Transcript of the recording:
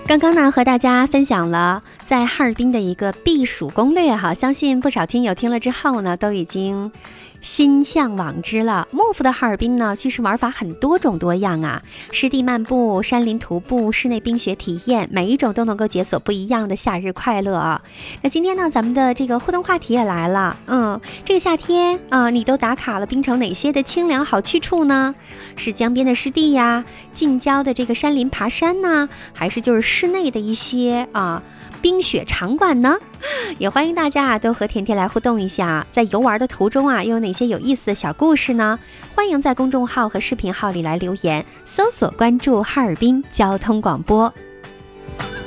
刚刚呢，和大家分享了在哈尔滨的一个避暑攻略哈，相信不少听友听了之后呢，都已经心向往之了。莫夫的哈尔滨呢，其实玩法很多种多样啊，湿地漫步、山林徒步、室内冰雪体验，每一种都能够解锁不一样的夏日快乐啊。那今天呢，咱们的这个互动话题也来了，这个夏天啊，你都打卡了冰城哪些的清凉好去处呢？是江边的湿地呀，近郊的这个山林爬山呢，还是就是室内的一些冰雪场馆呢？也欢迎大家都和甜甜来互动一下，在游玩的途中又有哪些有意思的小故事呢？欢迎在公众号和视频号里来留言，搜索关注哈尔滨交通广播。